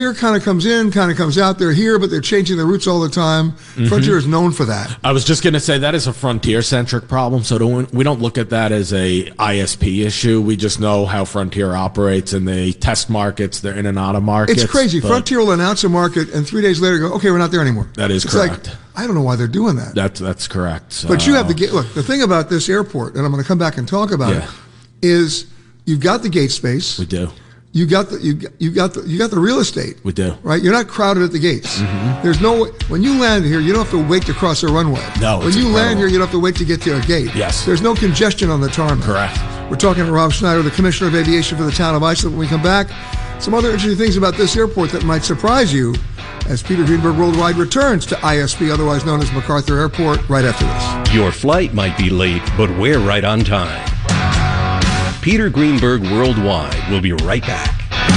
kind of comes in, kind of comes out. They're here, but they're changing their routes all the time. Mm-hmm. Frontier is known for that. I was just going to say that is a Frontier-centric problem, so we don't look at that as a ISP issue. We just know how Frontier operates, and they test markets. They're in and out of markets. It's crazy. Frontier will announce a market, and 3 days later go, okay, we're not there anymore. That is correct. Like, I don't know why they're doing that. That's correct. So. But you have the gate. Look, the thing about this airport, and I'm going to come back and talk about it, is you've got the gate space. We do. You got the real estate. We do. Right? You're not crowded at the gates. Mm-hmm. There's no when you land here, you don't have to wait to cross a runway. No. When you land here, you don't have to wait to get to a gate. Yes. There's no congestion on the tarmac. Correct. We're talking to Rob Schneider, the Commissioner of Aviation for the town of Islip. When we come back, some other interesting things about this airport that might surprise you as Peter Greenberg Worldwide returns to ISP, otherwise known as MacArthur Airport, right after this. Your flight might be late, but we're right on time. Peter Greenberg Worldwide will be right back.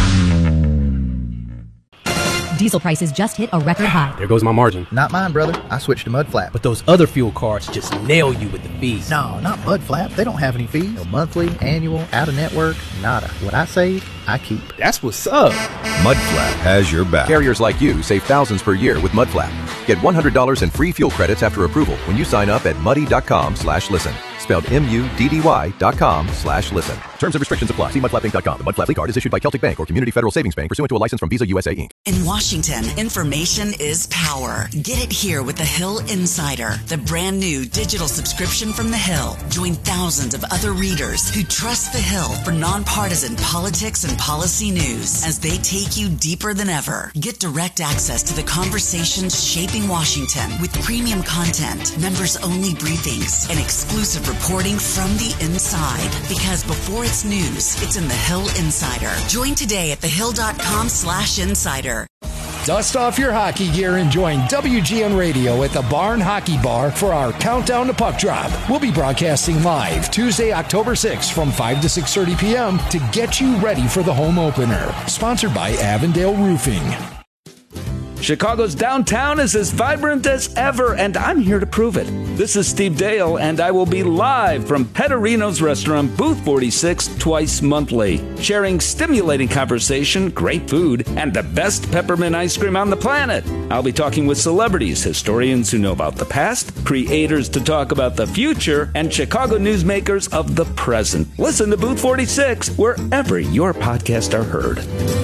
Diesel prices just hit a record high. There goes my margin. Not mine, brother. I switched to Mudflap. But those other fuel cards just nail you with the fees. No, not Mudflap. They don't have any fees. No monthly, annual, out-of-network, nada. What I save, I keep. That's what's up. Mudflap has your back. Carriers like you save thousands per year with Mudflap. Get $100 in free fuel credits after approval when you sign up at muddy.com/listen. Spelled MUDDY.com/listen. Terms and restrictions apply. See mudflappinc.com. The Mudflap card is issued by Celtic Bank or Community Federal Savings Bank pursuant to a license from Visa USA Inc. In Washington, information is power. Get it here with The Hill Insider, the brand new digital subscription from The Hill. Join thousands of other readers who trust The Hill for nonpartisan politics and policy news as they take you deeper than ever. Get direct access to the conversations shaping Washington with premium content, members-only briefings, and exclusive reporting from the inside. Because before it's news, it's in The Hill Insider. Join today at thehill.com/insider. Dust off your hockey gear and join WGN Radio at the Barn Hockey Bar for our Countdown to Puck Drop. We'll be broadcasting live Tuesday, October 6th from 5 to 6:30 p.m. to get you ready for the home opener. Sponsored by Avondale Roofing. Chicago's downtown is as vibrant as ever, and I'm here to prove it. This is Steve Dale, and I will be live from Petterino's Restaurant, Booth 46, twice monthly, sharing stimulating conversation, great food, and the best peppermint ice cream on the planet. I'll be talking with celebrities, historians who know about the past, creators to talk about the future, and Chicago newsmakers of the present. Listen to Booth 46 wherever your podcasts are heard.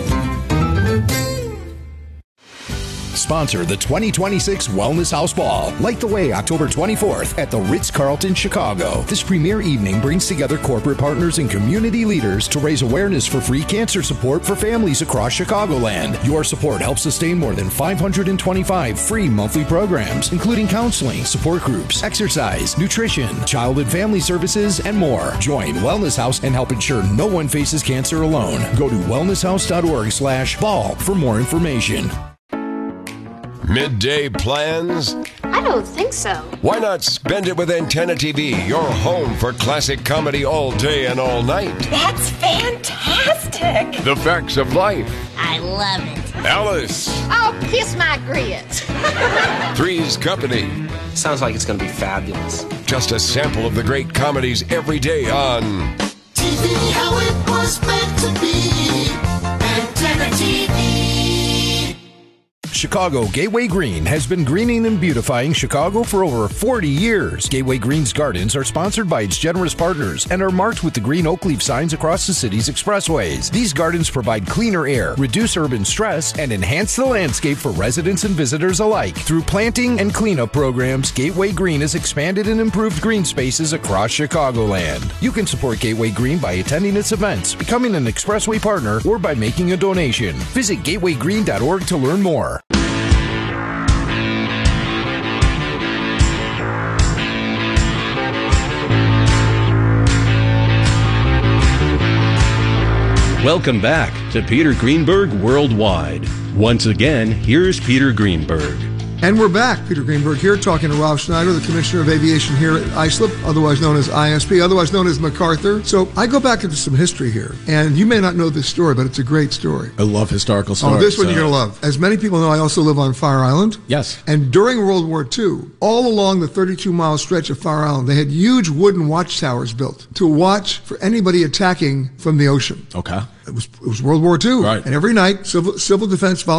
Sponsor the 2026 Wellness House Ball. Light the way October 24th at the Ritz-Carlton, Chicago. This premier evening brings together corporate partners and community leaders to raise awareness for free cancer support for families across Chicagoland. Your support helps sustain more than 525 free monthly programs, including counseling, support groups, exercise, nutrition, child and family services, and more. Join Wellness House and help ensure no one faces cancer alone. Go to wellnesshouse.org/ball for more information. Midday plans? I don't think so. Why not spend it with Antenna TV, your home for classic comedy all day and all night? That's fantastic. The Facts of Life. I love it. Alice. Oh, kiss my grits. Three's Company. Sounds like it's going to be fabulous. Just a sample of the great comedies every day on TV, how it was meant to be. Antenna TV. Chicago Gateway Green has been greening and beautifying Chicago for over 40 years. Gateway Green's gardens are sponsored by its generous partners and are marked with the green oak leaf signs across the city's expressways. These gardens provide cleaner air, reduce urban stress, and enhance the landscape for residents and visitors alike. Through planting and cleanup programs, Gateway Green has expanded and improved green spaces across Chicagoland. You can support Gateway Green by attending its events, becoming an expressway partner, or by making a donation. Visit gatewaygreen.org to learn more. Welcome back to Peter Greenberg Worldwide. Once again, here's Peter Greenberg. And we're back. Peter Greenberg here, talking to Rob Schneider, the Commissioner of Aviation here at Islip, otherwise known as ISP, otherwise known as MacArthur. So I go back into some history here, and you may not know this story, but it's a great story. I love historical stories. Oh, this one you're going to love. As many people know, I also live on Fire Island. Yes. And during World War II, all along the 32-mile stretch of Fire Island, they had huge wooden watchtowers built to watch for anybody attacking from the ocean. Okay. It was World War II. Right. And every night, civil defense volunteers